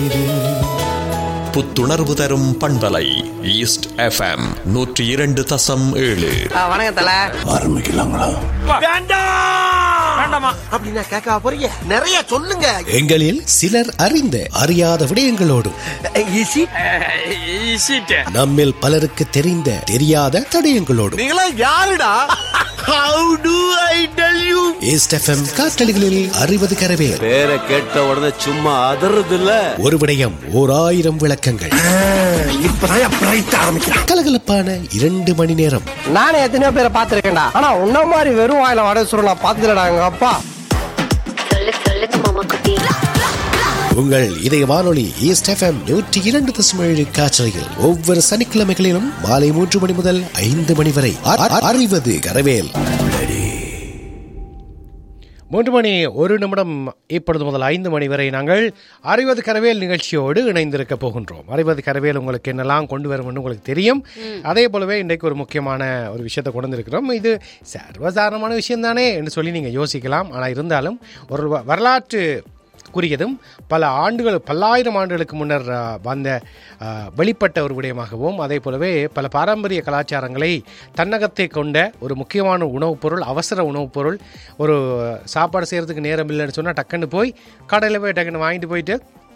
புத்துணர்வு தரும் பண்பலை ஈஸ்ட் எஃப்எம் 102.7. வணக்கம் தல. ஆரம்பிக்கலாங்களா? அப்படின்னா கேட்க போறீங்க, நிறைய சொல்லுங்க. எங்களில் சிலர் அறிந்த அறியாத விடயங்களோடும் நம்மில் பலருக்கு தெரிந்த தெரியாத தடயங்களோடும் நீங்களா யாருடா? How do I tell you? East FM காற்றலைகளில் 60 கரவேல். பேரை கேட்ட உடனே சும்மா அதறது இல்ல. ஒரு விடயம் 1000 விளக்கங்கள். இப்பதான் பிரைட் ஆரம்பிக்கலாம். கலகலப்பான 2 மணி நேரம். நானே எத்தனையோ பேரை பார்த்திருக்கேன்டா, ஆனா உன்ன மாதிரி வெறும் வாயில வடை சுருள் நான் பார்த்ததுலடா. எங்க அப்பா சொல்லுங்க மாமா குட்டி. உங்கள் இதய வானொலி ஈஸ்ட் எஃப்எம் 102.7 காற்றலையில் ஒவ்வொரு சனிக்கிழமைகளிலும் மாலை 3 மணி முதல் 5 மணி வரை 60 கரவேல். 3 மணி 1 நிமிடம். இப்பொழுது முதல் 5 மணி வரை நாங்கள் 60 கரவேல் நிகழ்ச்சியோடு இணைந்திருக்க போகின்றோம். 60 கரவேல் உங்களுக்கு என்னெல்லாம் கொண்டு வரும் உங்களுக்கு தெரியும். அதே போலவே இன்றைக்கு ஒரு முக்கியமான ஒரு விஷயத்தை கொண்டு வந்திருக்கிறோம். இது சர்வசாதாரணமான விஷயம் தானே என்று சொல்லி நீங்கள் யோசிக்கலாம். ஆனால் இருந்தாலும் ஒரு வரலாற்று குறியதும் பல ஆண்டுகள், பல்லாயிரம் ஆண்டுகளுக்கு முன்னர் வந்த வெளிப்பட்ட ஒரு விடயமாகவும், அதே போலவே பல பாரம்பரிய கலாச்சாரங்களை தன்னகத்தை கொண்ட ஒரு முக்கியமான உணவுப் பொருள், அவசர உணவுப் பொருள். ஒரு சாப்பாடு செய்கிறதுக்கு நேரம் இல்லைன்னு சொன்னால் டக்குன்னு போய் கடையில் போய் டக்குன்னு வாங்கிட்டு போயிட்டு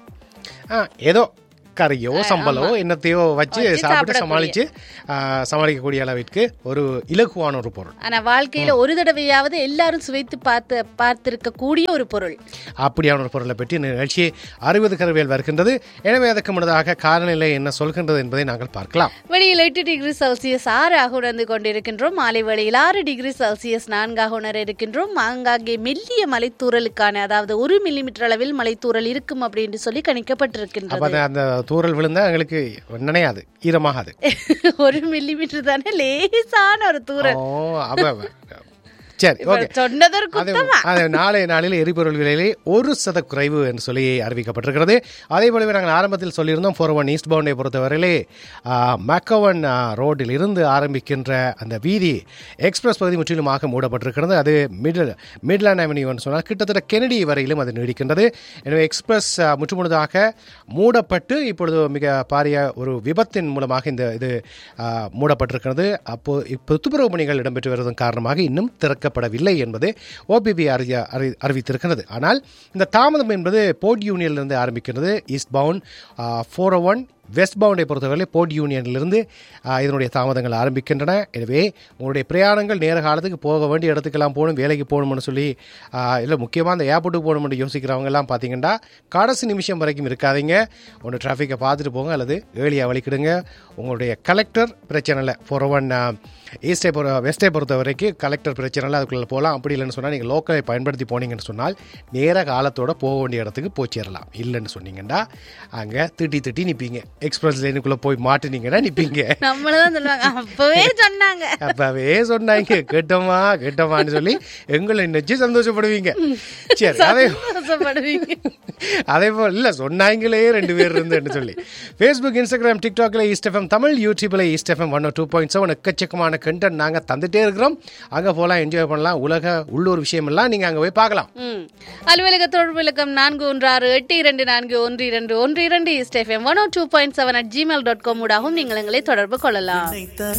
ஏதோ கறியோ சம்பளோ என்னத்தையோ வச்சு சாப்பிட்டு சமாளிக்கக்கூடிய அளவிற்கு ஒரு இலகுவான ஒரு பொருள். ஆனா வாழ்க்கையில ஒரு தடவையாவது எல்லாரும் சுவைத்து பார்த்திருக்க கூடிய ஒரு பொருள். அப்படியான ஒரு பொருளை பற்றி நிகழ்ச்சி 60 கரவேல் வருகின்றது. எனவே அதற்கு முன்னதாக காலநிலை என்ன சொல்கின்றது என்பதை நாங்கள் பார்க்கலாம். வெளியில் 8 டிகிரி செல்சியஸ் 6 உணர்ந்து கொண்டிருக்கின்றோம். மாலை வேளையில் 6 டிகிரி செல்சியஸ் 4 உணர இருக்கின்றோம். ஆங்காங்கே மெல்லிய மலைத்தூறலுக்கான, அதாவது 1 மில்லிமீட்டர் அளவில் மலைத்தூறல் இருக்கும் அப்படின்னு சொல்லி கணிக்கப்பட்டிருக்கின்றது. அந்த தூறல் விழுந்தா எங்களுக்கு நினையாது, ஈரமாகாது. 1 மில்லிமீட்டர் தானே, லேசான ஒரு தூறல். சரி, ஓகே. நாளில் எரிபொருள் விலையிலே 1% குறைவு என்று சொல்லி அறிவிக்கப்பட்டிருக்கிறது. அதே போலவே நாங்கள் ஆரம்பத்தில் சொல்லியிருந்தோம், 401 ஈஸ்ட் பவுண்டை பொறுத்தவரையிலே மக்கவன் ரோடில் இருந்து ஆரம்பிக்கின்ற அந்த வீதி எக்ஸ்பிரஸ் பகுதி முற்றிலுமாக மூடப்பட்டிருக்கிறது. அது மிட்லாண்ட் அவென்யூன்னு சொன்னால் கிட்டத்தட்ட கெனடி வரையிலும் அது நீடிக்கின்றது. எனவே எக்ஸ்பிரஸ் முற்றுமுழுதாக மூடப்பட்டு இப்பொழுது மிக பாரிய ஒரு விபத்தின் மூலமாக இந்த இது மூடப்பட்டிருக்கிறது. அப்போ இப்போ துப்புரவு பணிகள் இடம்பெற்று வருவதன் காரணமாக இன்னும் திறக்கப்படவில்லை என்பது ஓபிபி அறிவித்திருக்கிறது. ஆனால் இந்த தாமதம் என்பது போர்ட் யூனியனிலிருந்து ஆரம்பிக்கிறது. ஈஸ்ட் பவுண்ட் 401 வெஸ்ட் பவுண்டை பொறுத்தவரை போர்ட் யூனியனிலிருந்து இதனுடைய தாமதங்கள் ஆரம்பிக்கின்றன. எனவே உங்களுடைய பிரயாணங்கள் நேர காலத்துக்கு போக வேண்டிய இடத்துக்கெல்லாம் போகணும், வேலைக்கு போகணும்னு சொல்லி இல்லை முக்கியமாக அந்த ஏர்போர்ட்டுக்கு போகணும்னு யோசிக்கிறவங்கெல்லாம் பார்த்தீங்கன்னா கடைசி நிமிஷம் வரைக்கும் இருக்காதீங்க. ஒன்று டிராஃபிக்கை பார்த்துட்டு போங்க அல்லது ஏர்லியாக வலிக்கிடுங்க. உங்களுடைய கலெக்டர் பிரச்சனை இல்லை. 401 வெஸ்டை பொறுத்த வரைக்கும் கலெக்டர் பிரச்சனை இல்லை, அதுக்குள்ளே போகலாம். அப்படி இல்லைன்னு சொன்னால் நீங்கள் லோக்கலை பயன்படுத்தி போனீங்கன்னு சொன்னால் நேர காலத்தோடு போக வேண்டிய இடத்துக்கு போச்சிடலாம். இல்லைன்னு சொன்னீங்கன்னா அங்கே திட்டி நிற்பீங்க. எக்ஸ்பிரஸ் லைனுக்குள்ள போய் மாட்டினீங்கன்னா நிப்பீங்க. அப்பவே சொன்னாங்க கேட்டோமான்னு சொல்லி எங்களை நினைச்சு சந்தோஷப்படுவீங்க. சரி, அதே போல இல்ல சொன்னாங்களே 2 பேர் இருந்து சொல்லி Facebook, Instagram, TikTokல east FM Tamil, யூடியூப்ல ஈஸ்ட் எஃப்எம் 102.7 எக்கச்சக்கமான கண்டென்ட் நாங்க தந்துட்டே இருக்கிறோம். அங்க போலாம், என்ஜாய் பண்ணலாம். உள்ளூர் விஷயம் எல்லாம் நீங்க அங்க போய் பார்க்கலாம். அலுவலக தொடர்பு விளக்கம் 4162241212 ஈஸ்ட் எஃப்எம் 102.7 @gmail.com ஊடாகவும் நீங்கள் எங்களை தொடர்பு கொள்ளலாம்.